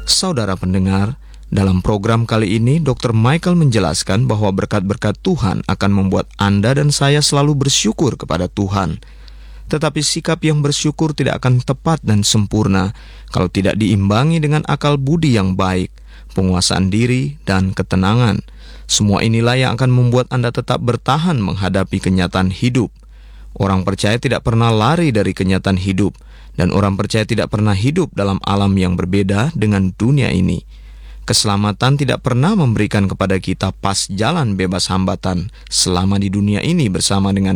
Saudara pendengar, dalam program kali ini Dr. Michael menjelaskan bahwa berkat-berkat Tuhan akan membuat Anda dan saya selalu bersyukur kepada Tuhan. Tetapi sikap yang bersyukur tidak akan tepat dan sempurna kalau tidak diimbangi dengan akal budi yang baik, penguasaan diri, dan ketenangan. Semua inilah yang akan membuat Anda tetap bertahan menghadapi kenyataan hidup. Orang percaya tidak pernah lari dari kenyataan hidup, dan orang percaya tidak pernah hidup dalam alam yang berbeda dengan dunia ini. Keselamatan tidak pernah memberikan kepada kita pas jalan bebas hambatan selama di dunia ini bersama dengan